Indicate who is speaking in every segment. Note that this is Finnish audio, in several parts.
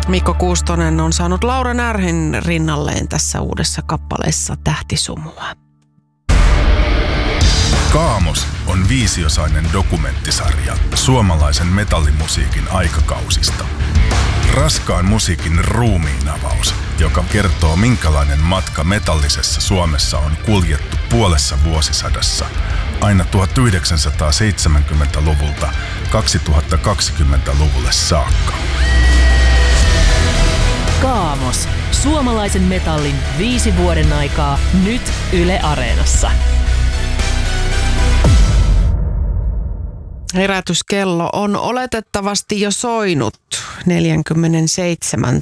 Speaker 1: Mikko Kuustonen on saanut Laura Närhin rinnalleen tässä uudessa kappaleessa Tähtisumua.
Speaker 2: Kaamos on 5-osainen dokumenttisarja suomalaisen metallimusiikin aikakausista. Raskaan musiikin ruumiinavaus, joka kertoo minkälainen matka metallisessa Suomessa on kuljettu puolessa vuosisadassa aina 1970-luvulta 2020-luvulle saakka.
Speaker 3: Kaamos. Suomalaisen metallin 5 vuoden aikaa nyt Yle Areenassa.
Speaker 1: Herätyskello on oletettavasti jo soinut 47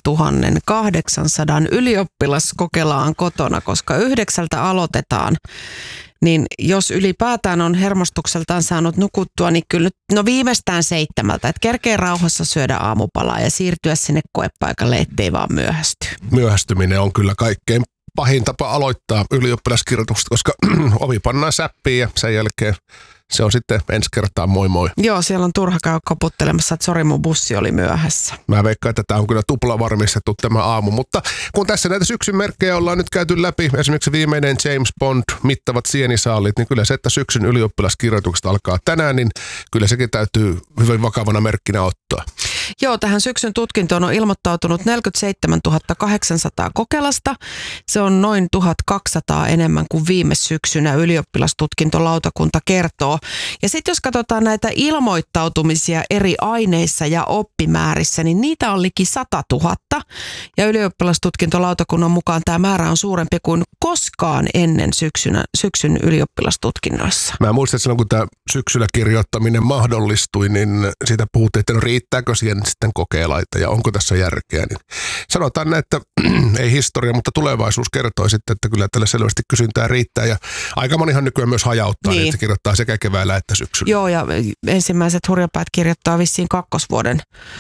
Speaker 1: 800 ylioppilaskokelaan kotona, koska 9 aloitetaan. Niin jos ylipäätään on hermostukseltaan saanut nukuttua, niin kyllä viimeistään 7, että kerkee rauhassa syödä aamupalaa ja siirtyä sinne koepaikalle, ettei vaan myöhästy.
Speaker 4: Myöhästyminen on kyllä kaikkein pahin tapa aloittaa ylioppilaskirjoitukset, koska ovi pannaan säppiin ja sen jälkeen se on sitten ensi kertaa moi moi.
Speaker 1: Joo, siellä on turha käydä koputtelemassa, että sori mun bussi oli myöhässä.
Speaker 4: Mä veikkaan, että tämä on kyllä tupla varmistettu tämä aamu, mutta kun tässä näitä syksyn merkkejä ollaan nyt käyty läpi, esimerkiksi viimeinen James Bond, mittavat sienisaalit, niin kyllä se, että syksyn ylioppilaskirjoitukset alkaa tänään, niin kyllä sekin täytyy hyvin vakavana merkkinä ottaa.
Speaker 1: Joo, tähän syksyn tutkintoon on ilmoittautunut 47 800 kokelasta. Se on noin 1200 enemmän kuin viime syksynä ylioppilastutkintolautakunta kertoo. Ja sitten jos katsotaan näitä ilmoittautumisia eri aineissa ja oppimäärissä, niin niitä on liki 100 000. Ja ylioppilastutkintolautakunnan mukaan tämä määrä on suurempi kuin koskaan ennen syksyn ylioppilastutkinnoissa.
Speaker 4: Mä muistan, että silloin kun tämä syksyllä kirjoittaminen mahdollistui, niin siitä puhuttiin, että no riittääkö siihen sitten kokeilaita ja onko tässä järkeä. Niin sanotaan näin, että ei historia, mutta tulevaisuus kertoi sitten, että kyllä tällä selvästi kysyntää riittää. Ja aika monihan nykyään myös hajauttaa, niin että se kirjoittaa sekä keväällä että syksyllä.
Speaker 1: Joo, ja ensimmäiset hurjapäät kirjoittaa vissiin kakkosvuoden,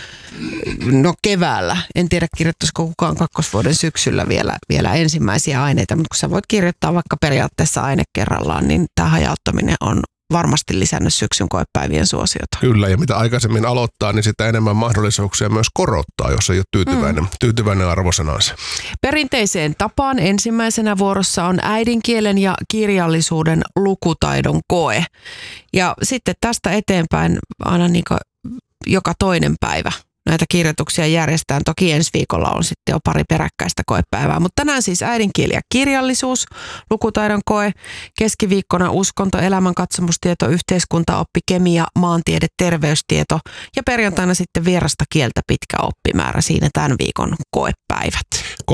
Speaker 1: keväällä. En tiedä, kirjoittaisiko kukaan kakkosvuoden syksyllä vielä ensimmäisiä aineita, mutta kun sä voit kirjoittaa vaikka periaatteessa aine kerrallaan, niin tämä hajauttaminen on varmasti lisännyt syksyn koepäivien suosiota.
Speaker 4: Kyllä, ja mitä aikaisemmin aloittaa, niin sitä enemmän mahdollisuuksia myös korottaa, jos ei ole tyytyväinen arvosanansa.
Speaker 1: Perinteiseen tapaan ensimmäisenä vuorossa on äidinkielen ja kirjallisuuden lukutaidon koe. Ja sitten tästä eteenpäin aina niin kuin joka toinen päivä näitä kirjoituksia järjestetään. Toki ensi viikolla on sitten jo pari peräkkäistä koepäivää, mutta tänään siis äidinkieli ja kirjallisuus, lukutaidon koe, keskiviikkona uskonto, elämänkatsomustieto, yhteiskuntaoppi, kemia, maantiede, terveystieto ja perjantaina sitten vierasta kieltä pitkä oppimäärä. Siinä tämän viikon koepäivät.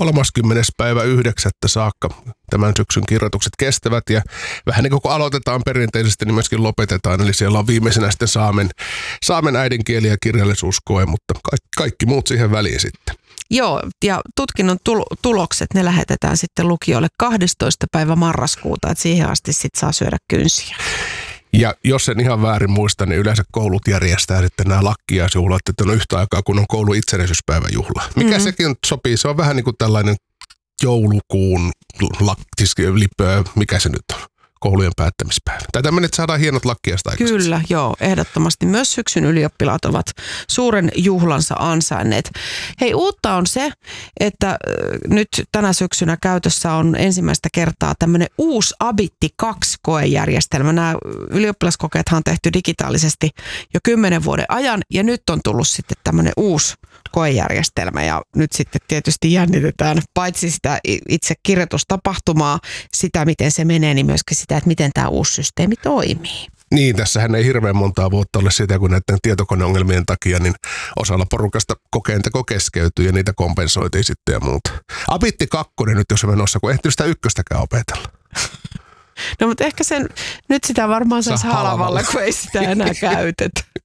Speaker 4: 30.9. saakka tämän syksyn kirjoitukset kestävät ja vähän niin kuin kun aloitetaan perinteisesti, niin myöskin lopetetaan. Eli siellä on viimeisenä sitten saamen äidinkieli ja kirjallisuuskoe, mutta kaikki muut siihen väliin sitten.
Speaker 1: Joo, ja tutkinnon tulokset, ne lähetetään sitten lukiolle 12. päivä marraskuuta, että siihen asti sitten saa syödä kynsiä.
Speaker 4: Ja jos en ihan väärin muista, niin yleensä koulut järjestää sitten nämä lakkiaisjuhlat, että on yhtä aikaa, kun on koulun itsenäisyyspäivän juhla. Mikä sekin sopii, se on vähän niin kuin tällainen joulukuun mikä se nyt on? Koulujen päättämispäivä. Tai tämmöinen, että saadaan hienot lakkiasta aikaiseksi.
Speaker 1: Kyllä, joo, ehdottomasti. Myös syksyn ylioppilaat ovat suuren juhlansa ansainneet. Hei, uutta on se, että nyt tänä syksynä käytössä on ensimmäistä kertaa tämmöinen uusi Abitti 2-koejärjestelmä. Nämä ylioppilaskokeethan on tehty digitaalisesti jo 10 vuoden ajan, ja nyt on tullut sitten tämmöinen uusi koejärjestelmä, ja nyt sitten tietysti jännitetään paitsi sitä itse kirjoitustapahtumaa, sitä miten se menee, niin myöskin sitä, että miten tämä uusi systeemi toimii.
Speaker 4: Niin, tässähän ei hirveän montaa vuotta ole sitä, kun näiden tietokoneongelmien takia, niin osalla porukasta kokeenteko keskeytyi ja niitä kompensoitiin sitten ja muuta. Abitti 2 nyt, jos on menossa, kun ehtyy sitä ykköstäkään opetella.
Speaker 1: No mutta ehkä nyt sitä varmaan saisi halvalla, kun ei sitä enää käytetä.